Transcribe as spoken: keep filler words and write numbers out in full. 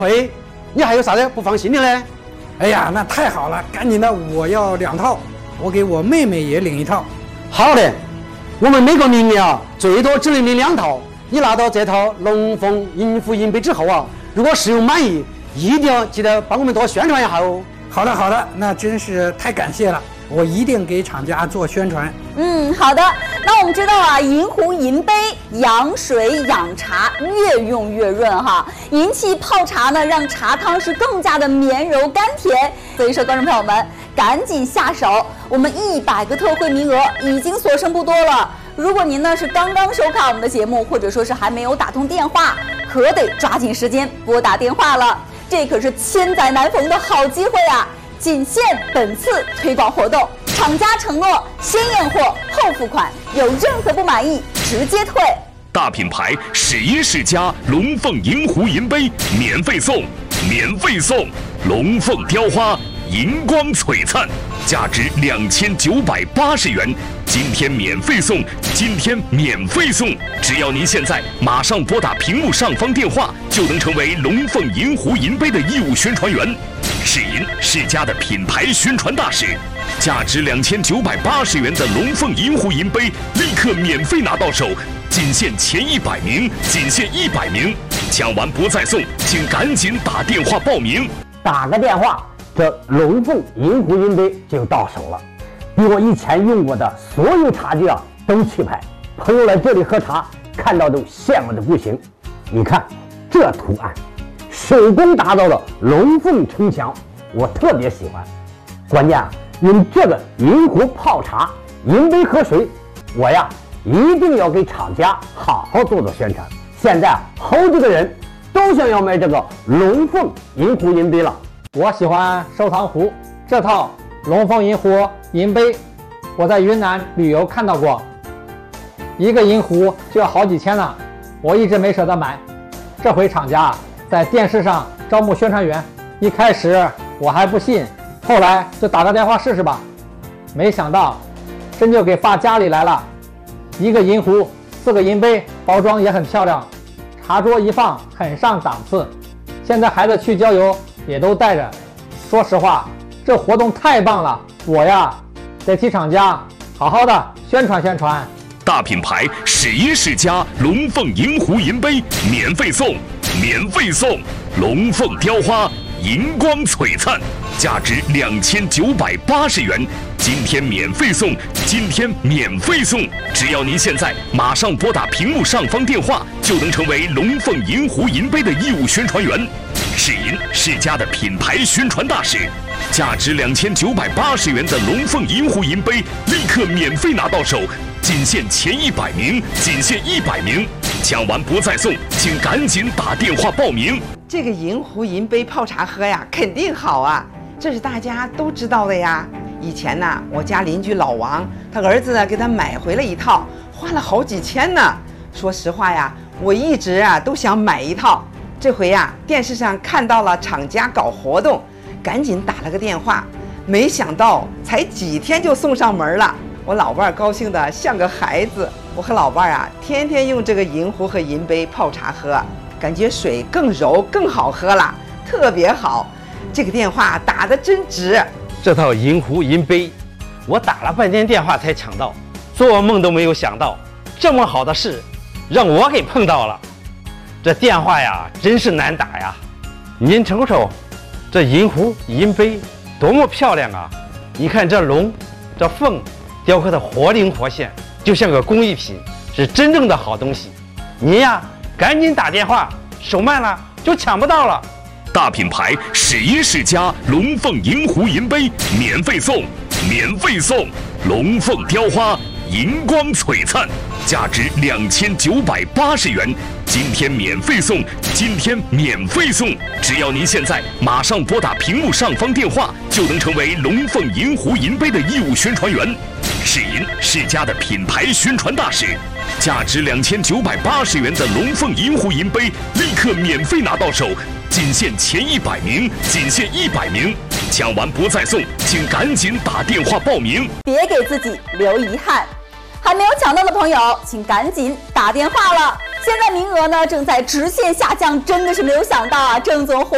喂，你还有啥子不放心的呢？ 哎呀，那太好了，赶紧的，我要两套，我给我妹妹也领一套。 好的，我们每个名额啊，最多只能领两套。你拿到这套龙凤银福银杯之后啊，如果使用满意，一定要记得帮我们多宣传一下哦。 好的，好的，那真是太感谢了，我一定给厂家做宣传。 嗯，好的。那我们知道啊，银壶银杯养水养茶，越用越润哈。银器泡茶呢，让茶汤是更加的绵柔甘甜。所以说，观众朋友们，赶紧下手，我们一百个特惠名额已经所剩不多了。如果您呢是刚刚收看我们的节目，或者说是还没有打通电话，可得抓紧时间拨打电话了。这可是千载难逢的好机会啊！仅限本次推广活动，厂家承诺先验货后付款，有任何不满意直接退。 大品牌世一世家龙凤银壶银杯免费送，免费送龙凤雕花银光璀璨，价值两千九百八十元。今天免费送，今天免费送！只要您现在马上拨打屏幕上方电话，就能成为龙凤银壶银杯的义务宣传员。世银世家的品牌宣传大使，价值两千九百八十元的龙凤银壶银杯，立刻免费拿到手，仅限前一百名，仅限一百名，抢完不再送，请赶紧打电话报名。 打个电话，这龙凤银壶银杯就到手了。比我以前用过的所有茶具啊都气派，朋友来这里喝茶，看到都羡慕的不行。你看这图案，手工打造的龙凤城墙，我特别喜欢。关键啊，用这个银壶泡茶，银杯喝水，我呀一定要给厂家好好做做宣传。现在啊，好几个人都想要买这个龙凤银壶银杯了。 我喜欢收藏壶，这套龙凤银壶银杯，我在云南旅游看到过，一个银壶就要好几千呢，我一直没舍得买。这回厂家在电视上招募宣传员，一开始我还不信，后来就打个电话试试吧。没想到真就给发家里来了，一个银壶，四个银杯，包装也很漂亮，茶桌一放很上档次。现在孩子去郊游也都带着。说实话，这活动太棒了，我呀得替厂家好好的宣传宣传。 大品牌世一世家龙凤银壶银杯免费送，免费送龙凤雕花银光璀璨，价值两千九百八十元。今天免费送，今天免费送！只要您现在马上拨打屏幕上方电话，就能成为龙凤银壶银杯的义务宣传员。世银世家的品牌宣传大使，价值两千九百八十元的龙凤银壶银杯，立刻免费拿到手，仅限前一百名，仅限一百名，抢完不再送，请赶紧打电话报名。 这个银壶银杯泡茶喝呀，肯定好啊，这是大家都知道的呀。以前呢，我家邻居老王，他儿子呢给他买回了一套，花了好几千呢。说实话呀，我一直啊都想买一套。这回呀，电视上看到了厂家搞活动，赶紧打了个电话，没想到才几天就送上门了。我老伴儿高兴的像个孩子。我和老伴儿啊，天天用这个银壶和银杯泡茶喝，感觉水更柔更好喝了，特别好。这个电话打得真值。 这套银壶银杯，我打了半天电话才抢到，做梦都没有想到，这么好的事，让我给碰到了。这电话呀，真是难打呀！您瞅瞅，这银壶银杯多么漂亮啊！你看这龙，这凤，雕刻的活灵活现，就像个工艺品，是真正的好东西。您呀，赶紧打电话，手慢了就抢不到了。 大品牌世一世家龙凤银壶银杯免费送，免费送龙凤雕花银光璀璨，价值两千九百八十元。今天免费送，今天免费送！只要您现在马上拨打屏幕上方电话，就能成为龙凤银壶银杯的义务宣传员。世银世家的品牌宣传大使，价值两千九百八十元的龙凤银壶银杯，立刻免费拿到手，仅限前一百名，仅限一百名，抢完不再送，请赶紧打电话报名， 别给自己留遗憾。还没有抢到的朋友，请赶紧打电话了。现在名额呢正在直线下降，真的是没有想到啊，郑总火。